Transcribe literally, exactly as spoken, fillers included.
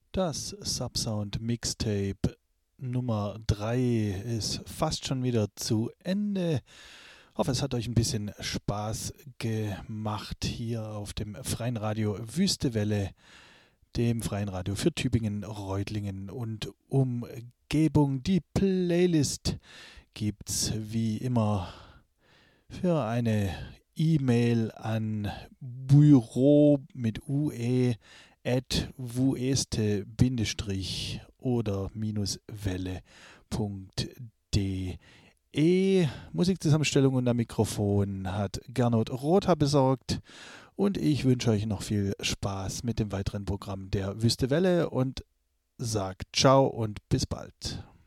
Das Subsound Mixtape Nummer drei ist fast schon wieder zu Ende. Ich hoffe, es hat euch ein bisschen Spaß gemacht hier auf dem Freien Radio Wüstewelle, dem Freien Radio für Tübingen, Reutlingen und Umgebung. Die Playlist gibt's wie immer für eine E-Mail an Büro mit ue at wueste oder minus welle punkt de. Musikzusammenstellung und am Mikrofon hat Gernot Rother besorgt und ich wünsche euch noch viel Spaß mit dem weiteren Programm der Wüste Welle und sagt ciao und bis bald.